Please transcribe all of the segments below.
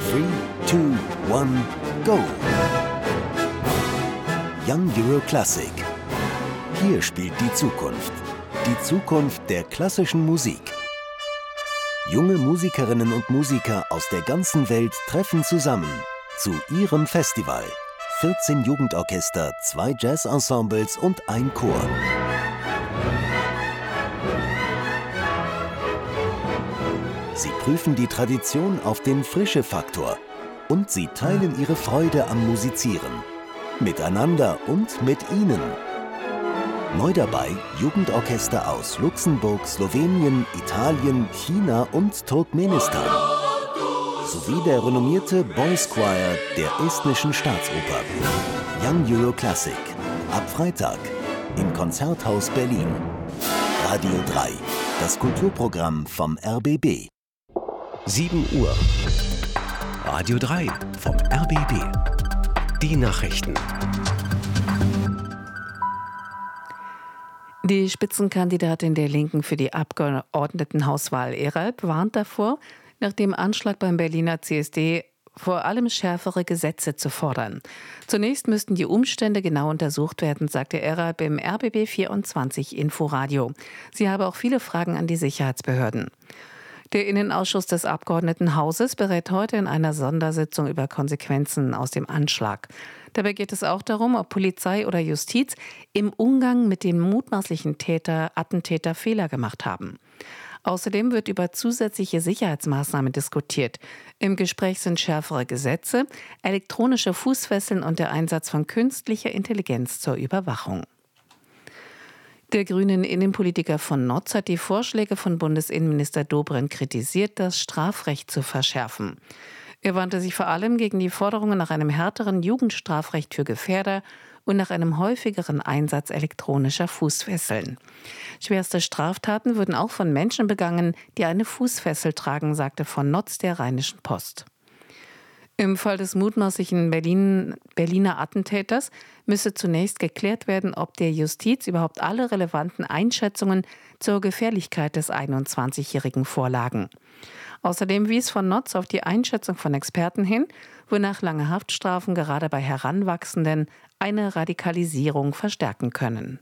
3, 2, 1, go! Young Euro Classic. Hier spielt die Zukunft. Die Zukunft der klassischen Musik. Junge Musikerinnen und Musiker aus der ganzen Welt treffen zusammen zu ihrem Festival. 14 Jugendorchester, 2 Jazzensembles und ein Chor. Sie prüfen die Tradition auf den Frische-Faktor und sie teilen ihre Freude am Musizieren. Miteinander und mit ihnen. Neu dabei Jugendorchester aus Luxemburg, Slowenien, Italien, China und Turkmenistan. Sowie der renommierte Boys Choir der Estnischen Staatsoper. Young Euro Classic. Ab Freitag im Konzerthaus Berlin. Radio 3. Das Kulturprogramm vom RBB. 7 Uhr. Radio 3 vom RBB. Die Nachrichten. Die Spitzenkandidatin der Linken für die Abgeordnetenhauswahl Eralp warnt davor, nach dem Anschlag beim Berliner CSD vor allem schärfere Gesetze zu fordern. Zunächst müssten die Umstände genau untersucht werden, sagte Eralp im RBB 24 Inforadio. Sie habe auch viele Fragen an die Sicherheitsbehörden. Der Innenausschuss des Abgeordnetenhauses berät heute in einer Sondersitzung über Konsequenzen aus dem Anschlag. Dabei geht es auch darum, ob Polizei oder Justiz im Umgang mit dem mutmaßlichen Attentäter Fehler gemacht haben. Außerdem wird über zusätzliche Sicherheitsmaßnahmen diskutiert. Im Gespräch sind schärfere Gesetze, elektronische Fußfesseln und der Einsatz von künstlicher Intelligenz zur Überwachung. Der grünen Innenpolitiker von Notz hat die Vorschläge von Bundesinnenminister Dobrindt kritisiert, das Strafrecht zu verschärfen. Er wandte sich vor allem gegen die Forderungen nach einem härteren Jugendstrafrecht für Gefährder und nach einem häufigeren Einsatz elektronischer Fußfesseln. Schwerste Straftaten würden auch von Menschen begangen, die eine Fußfessel tragen, sagte von Notz der Rheinischen Post. Im Fall des mutmaßlichen Berliner Attentäters müsse zunächst geklärt werden, ob der Justiz überhaupt alle relevanten Einschätzungen zur Gefährlichkeit des 21-Jährigen vorlagen. Außerdem wies von Notz auf die Einschätzung von Experten hin, wonach lange Haftstrafen gerade bei Heranwachsenden eine Radikalisierung verstärken können.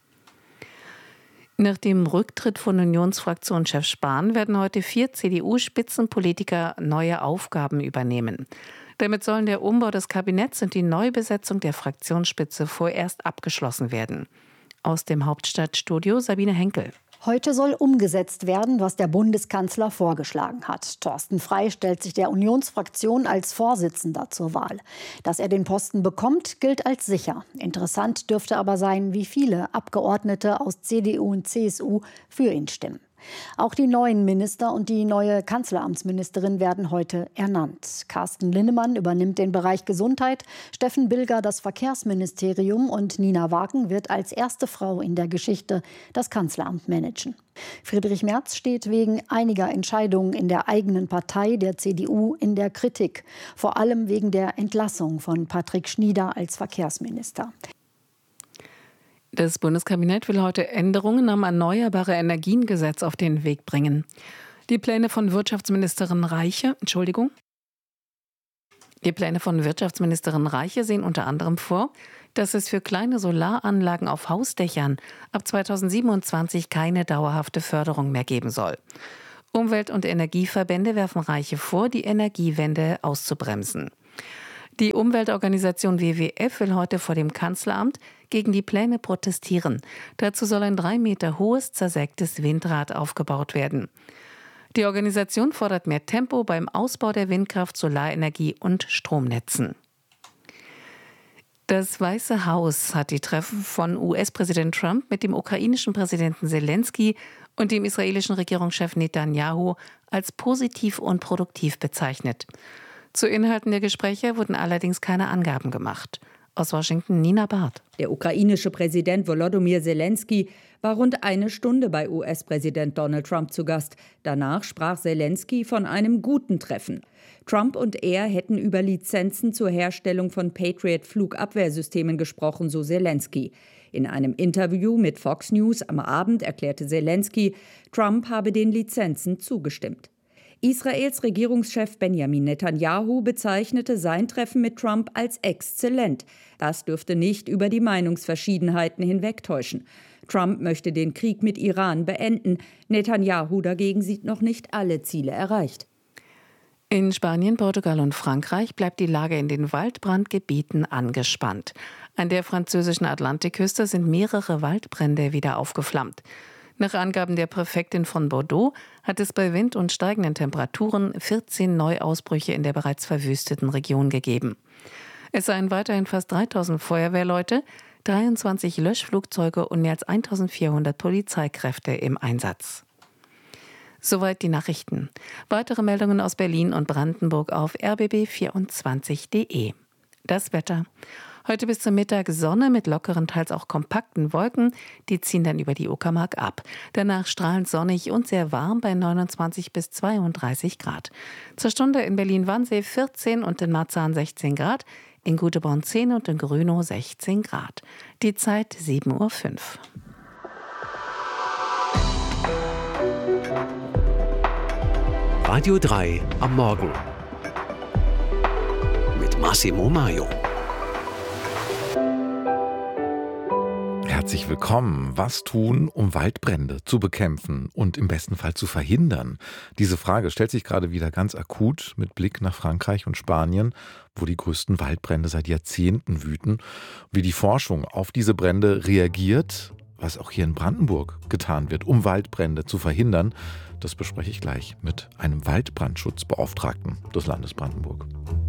Nach dem Rücktritt von Unionsfraktionschef Spahn werden heute 4 CDU-Spitzenpolitiker neue Aufgaben übernehmen. Damit sollen der Umbau des Kabinetts und die Neubesetzung der Fraktionsspitze vorerst abgeschlossen werden. Aus dem Hauptstadtstudio Sabine Henkel. Heute soll umgesetzt werden, was der Bundeskanzler vorgeschlagen hat. Thorsten Frey stellt sich der Unionsfraktion als Vorsitzender zur Wahl. Dass er den Posten bekommt, gilt als sicher. Interessant dürfte aber sein, wie viele Abgeordnete aus CDU und CSU für ihn stimmen. Auch die neuen Minister und die neue Kanzleramtsministerin werden heute ernannt. Carsten Linnemann übernimmt den Bereich Gesundheit, Steffen Bilger das Verkehrsministerium und Nina Wagen wird als erste Frau in der Geschichte das Kanzleramt managen. Friedrich Merz steht wegen einiger Entscheidungen in der eigenen Partei, der CDU, in der Kritik. Vor allem wegen der Entlassung von Patrick Schnieder als Verkehrsminister. Das Bundeskabinett will heute Änderungen am Erneuerbare-Energien-Gesetz auf den Weg bringen. Die Pläne von Wirtschaftsministerin Reiche sehen unter anderem vor, dass es für kleine Solaranlagen auf Hausdächern ab 2027 keine dauerhafte Förderung mehr geben soll. Umwelt- und Energieverbände werfen Reiche vor, die Energiewende auszubremsen. Die Umweltorganisation WWF will heute vor dem Kanzleramt gegen die Pläne protestieren. Dazu soll ein 3 Meter hohes, zersägtes Windrad aufgebaut werden. Die Organisation fordert mehr Tempo beim Ausbau der Windkraft, Solarenergie und Stromnetzen. Das Weiße Haus hat die Treffen von US-Präsident Trump mit dem ukrainischen Präsidenten Selensky und dem israelischen Regierungschef Netanyahu als positiv und produktiv bezeichnet. Zu Inhalten der Gespräche wurden allerdings keine Angaben gemacht. Aus Washington Nina Barth. Der ukrainische Präsident Volodymyr Selensky war rund 1 Stunde bei US-Präsident Donald Trump zu Gast. Danach sprach Selensky von einem guten Treffen. Trump und er hätten über Lizenzen zur Herstellung von Patriot-Flugabwehrsystemen gesprochen, so Selensky. In einem Interview mit Fox News am Abend erklärte Selensky, Trump habe den Lizenzen zugestimmt. Israels Regierungschef Benjamin Netanyahu bezeichnete sein Treffen mit Trump als exzellent. Das dürfte nicht über die Meinungsverschiedenheiten hinwegtäuschen. Trump möchte den Krieg mit Iran beenden. Netanyahu dagegen sieht noch nicht alle Ziele erreicht. In Spanien, Portugal und Frankreich bleibt die Lage in den Waldbrandgebieten angespannt. An der französischen Atlantikküste sind mehrere Waldbrände wieder aufgeflammt. Nach Angaben der Präfektin von Bordeaux hat es bei Wind und steigenden Temperaturen 14 Neuausbrüche in der bereits verwüsteten Region gegeben. Es seien weiterhin fast 3000 Feuerwehrleute, 23 Löschflugzeuge und mehr als 1400 Polizeikräfte im Einsatz. Soweit die Nachrichten. Weitere Meldungen aus Berlin und Brandenburg auf rbb24.de. Das Wetter. Heute bis zum Mittag Sonne mit lockeren, teils auch kompakten Wolken. Die ziehen dann über die Uckermark ab. Danach strahlend sonnig und sehr warm bei 29 bis 32 Grad. Zur Stunde in Berlin-Wannsee 14 und in Marzahn 16 Grad. In Göteborg 10 und in Grünow 16 Grad. Die Zeit 7:05 Uhr. Radio 3 am Morgen mit Massimo Maio. Herzlich willkommen. Was tun, um Waldbrände zu bekämpfen und im besten Fall zu verhindern? Diese Frage stellt sich gerade wieder ganz akut mit Blick nach Frankreich und Spanien, wo die größten Waldbrände seit Jahrzehnten wüten. Wie die Forschung auf diese Brände reagiert, was auch hier in Brandenburg getan wird, um Waldbrände zu verhindern, das bespreche ich gleich mit einem Waldbrandschutzbeauftragten des Landes Brandenburg.